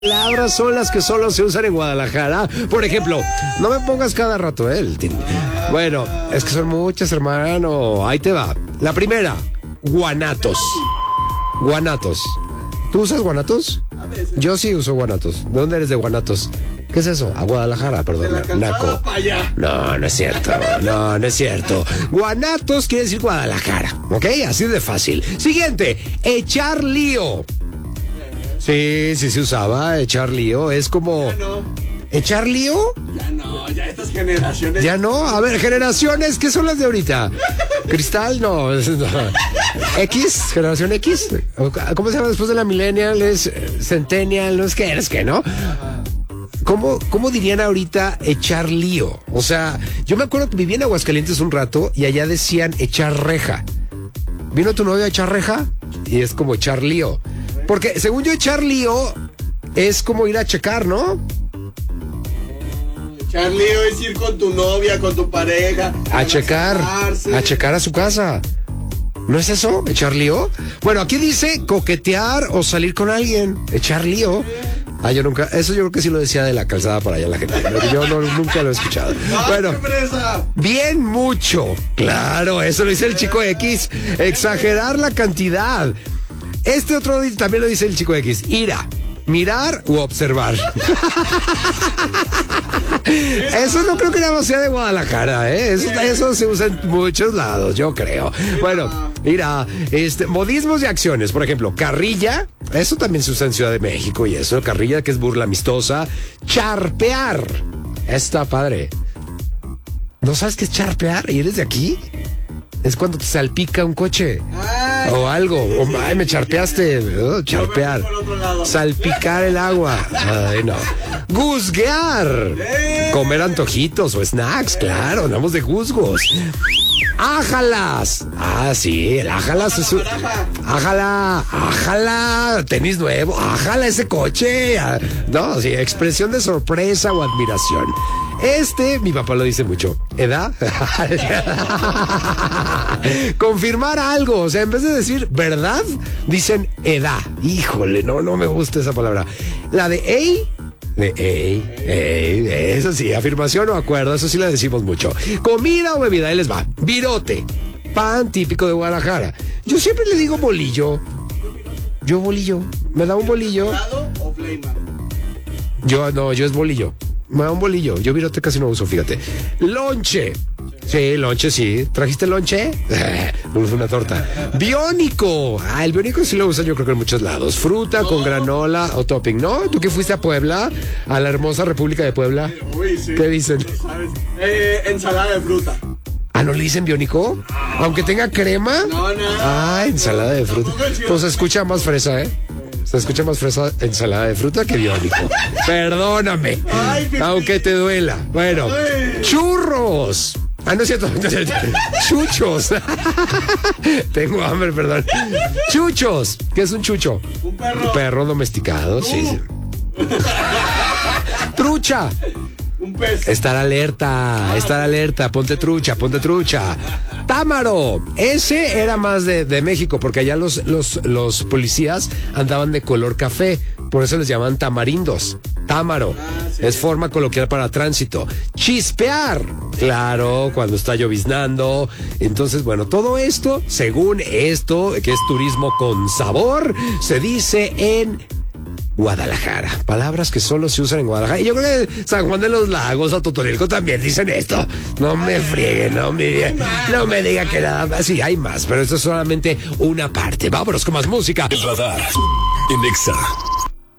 Palabras son las que solo se usan en Guadalajara. Por ejemplo, no me pongas cada rato, Bueno, es que son muchas, hermano. Ahí te va. La primera, guanatos. Guanatos. ¿Tú usas guanatos? Yo sí uso guanatos. ¿De dónde eres de Guanatos? ¿Qué es eso? A Guadalajara, perdón. Naco. No, no es cierto. No, no es cierto. Guanatos quiere decir Guadalajara. ¿Ok? Así de fácil. Siguiente, echar lío. Sí, sí se usaba, echar lío. Es como... Ya no. ¿Echar lío? Ya no, ya estas generaciones... Ya no. A ver, generaciones, ¿qué son las de ahorita? ¿Cristal? No. ¿X? ¿Generación X? ¿Cómo se llama después de la millennial? ¿Es centennial? ¿No es que no? ¿Cómo dirían ahorita echar lío? O sea, yo me acuerdo que viví en Aguascalientes un rato y allá decían echar reja. ¿Vino tu novio a echar reja? Y es como echar lío. Porque según yo echar lío es como ir a checar, ¿no? Echar lío es ir con tu novia, con tu pareja. A checar a su casa. ¿No es eso? ¿Echar lío? Bueno, aquí dice coquetear o salir con alguien. Echar lío. Yo nunca, eso yo creo que sí lo decía de la calzada para allá la gente. Yo nunca lo he escuchado. Bueno, bien mucho. Claro, eso lo dice el chico X. Exagerar la cantidad. Este otro también lo dice el chico X. Ira, mirar u observar. Eso no creo que nada más sea de Guadalajara, Eso se usa en muchos lados, yo creo. Bueno, mira, modismos y acciones. Por ejemplo, carrilla. Eso también se usa en Ciudad de México y eso. Carrilla, que es burla amistosa. Charpear. Está padre. ¿No sabes qué es charpear? ¿Y eres de aquí? Es cuando te salpica un coche. O algo. Ay, me charpeaste. Charpear. Salpicar el agua. Ay, no. Guzguear. Comer antojitos o snacks, claro. Andamos de guzgos. Ájalas. Sí, el ájalas es un... Ájala. Tenis nuevo. Ájala ese coche. No, sí, expresión de sorpresa o admiración. Mi papá lo dice mucho. ¿Edad? Confirmar algo. O sea, en vez de decir verdad, dicen edad. Híjole, no me gusta esa palabra. La de eso sí, afirmación o acuerdo, eso sí la decimos mucho. Comida o bebida, ahí les va. Virote, pan típico de Guadalajara. Yo siempre le digo bolillo. Yo bolillo, me da un bolillo. ¿Dorado o Flayman? Yo es bolillo. Me da un bolillo. Yo virote casi no uso, fíjate. Lonche. Sí, lonche, sí. ¿Trajiste lonche? Una torta. Biónico. El biónico sí lo usan yo creo que en muchos lados. Fruta con granola o topping, ¿no? ¿Tú que fuiste a Puebla? A la hermosa República de Puebla. Uy, sí. ¿Qué dicen? ¿Sabes? Ensalada de fruta. ¿No le dicen biónico? Aunque tenga crema. No. Ensalada de fruta. Pues se escucha más fresa, Se escucha más fresa ensalada de fruta que biónico. Perdóname. Aunque te duela. Bueno, churros. No es cierto. Chuchos. Tengo hambre, perdón. Chuchos. ¿Qué es un chucho? Un perro. Un perro domesticado, sí. Trucha. Un pez. Estar alerta, ponte trucha. Támaro, ese era más de México, porque allá los policías andaban de color café, por eso les llaman tamarindos. Támaro, sí. Es forma coloquial para tránsito. Chispear, claro, cuando está lloviznando. Entonces, bueno, todo esto, según esto, que es turismo con sabor, se dice en Guadalajara. Palabras que solo se usan en Guadalajara. Y yo creo que San Juan de los Lagos o Totonilco también dicen esto. No me frieguen, no me diga que nada más. Sí, hay más, pero esto es solamente una parte. Vámonos con más música. El radar en Exa.